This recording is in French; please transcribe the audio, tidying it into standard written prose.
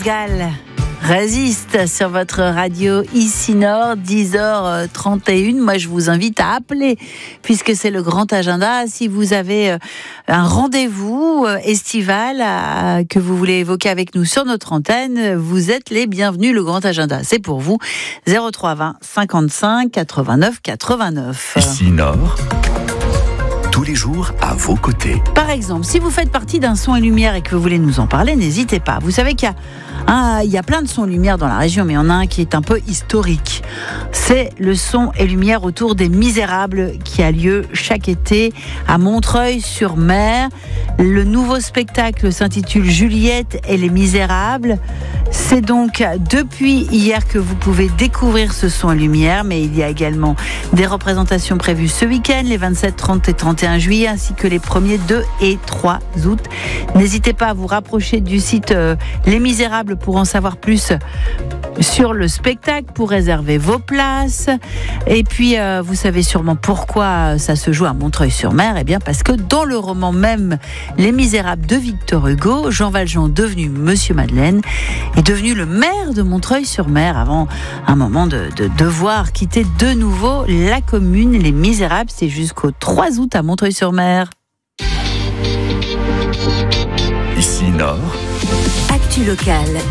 Gall résiste sur votre radio ici Nord, 10h31. Moi, je vous invite à appeler puisque c'est le grand agenda. Si vous avez un rendez-vous estival que vous voulez évoquer avec nous sur notre antenne, vous êtes les bienvenus. Le grand agenda, c'est pour vous. 03 20 55 89 89. Ici Nord, tous les jours à vos côtés. Par exemple, si vous faites partie d'un son et lumière et que vous voulez nous en parler, n'hésitez pas. Vous savez qu'il y a plein de sons et lumières dans la région, mais il y en a un qui est un peu historique. C'est le son et lumière autour des Misérables qui a lieu chaque été à Montreuil-sur-Mer. Le nouveau spectacle s'intitule Juliette et les Misérables. C'est donc depuis hier que vous pouvez découvrir ce son et lumière, mais il y a également des représentations prévues ce week-end, les 27, 30 et 31 juillet, ainsi que les 1er, 2 et 3 août. N'hésitez pas à vous rapprocher du site Les Misérables pour en savoir plus sur le spectacle, pour réserver vos places. Et puis, vous savez sûrement pourquoi ça se joue à Montreuil-sur-Mer. Eh bien, parce que dans le roman même Les Misérables de Victor Hugo, Jean Valjean, devenu Monsieur Madeleine, est devenu le maire de Montreuil-sur-Mer avant un moment de devoir quitter de nouveau la commune. Les Misérables, c'est jusqu'au 3 août à Montreuil-sur-Mer. Ici Nord. Actu locale.